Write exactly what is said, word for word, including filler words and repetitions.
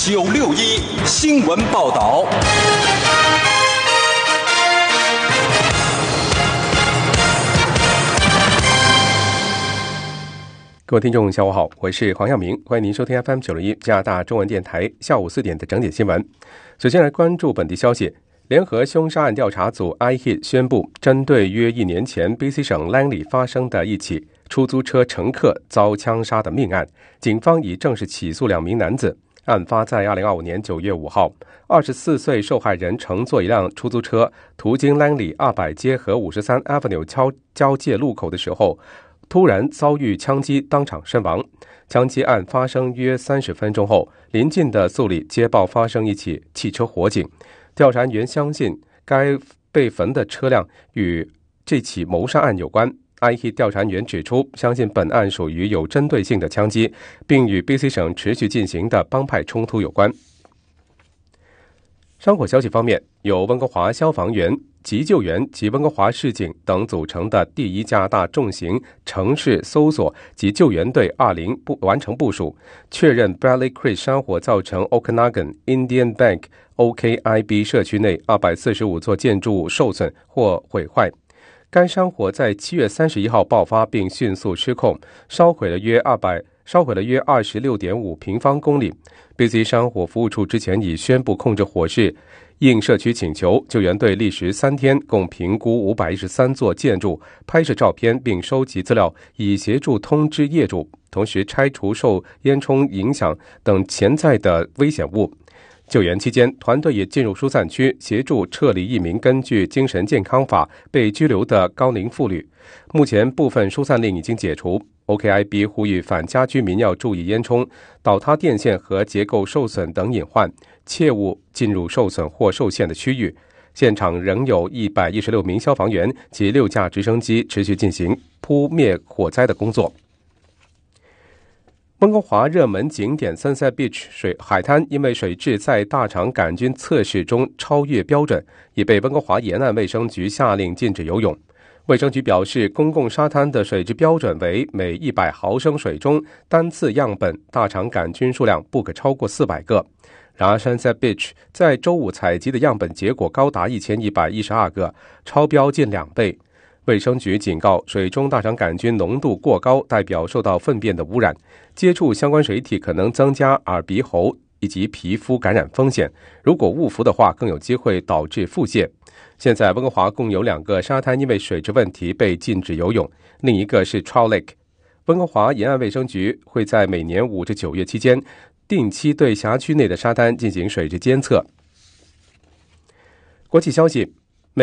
九六一新闻报道。 各位听众下午好，我是黄耀明，欢迎您收听 F M 九六一加拿大中文电台下午四点的整点新闻。首先来关注本地消息，联合凶杀案调查组 I H I T 宣布，针对约一年前 B C 省 Langley 发生的一起出租车乘客遭枪杀的命案，警方已正式起诉两名男子。案发在二零二五年九月五号，二十四岁受害人乘坐一辆出租车途经 Langley 二百街和五十三 Avenue 交交界路口的时候，突然遭遇枪击，当场身亡。枪击案发生约三十分钟后，邻近的素里接报发生一起汽车火警。调查人员相信该被焚的车辆与这起谋杀案有关。I H I T 调查人员指出，相信本案属于有针对性的枪击，并与 B C 省持续进行的帮派冲突有关。山火消息方面，由温哥华消防员、急救员及温哥华市警等组成的第一加拿大重型城市搜索及救援队二零部完成部署，确认 Bradley Creek 山火造成 Okanagan、Indian Bank、O K I B 社区内二百四十五座建筑物受损或毁坏。该山火在七月三十一号爆发并迅速失控，烧毁了约二百烧毁了约 二十六点五平方公里。B C 山火服务处之前已宣布控制火势，应社区请求，救援队历时三天，共评估五百一十三座建筑，拍摄照片并收集资料，以协助通知业主，同时拆除受烟囱影响等潜在的危险物。救援期间，团队也进入疏散区，协助撤离一名根据精神健康法被拘留的高龄妇女。目前部分疏散令已经解除。O K I B 呼吁返家居民要注意烟囱、倒塌电线和结构受损等隐患，切勿进入受损或受限的区域。现场仍有一百一十六名消防员及六架直升机持续进行扑灭火灾的工作。温哥华热门景点 Sunset Beach 水海滩因为水质在大肠杆菌测试中超越标准，已被温哥华沿岸卫生局下令禁止游泳。卫生局表示，公共沙滩的水质标准为每一百毫升水中单次样本大肠杆菌数量不可超过四百个。然而 Sunset Beach 在周五采集的样本结果高达一千一百一十二个，超标近两倍。卫生局警告，水中大肠杆菌浓度过高代表受到粪便的污染，接触相关水体可能增加耳鼻喉以及皮肤感染风险，如果误服的话更有机会导致腹泻。现在温哥华共有两个沙滩因为水质问题被禁止游泳，另一个是 Trout Lake。 温哥华沿岸卫生局会在每年五至九月期间定期对辖区内的沙滩进行水质监测。国际消息，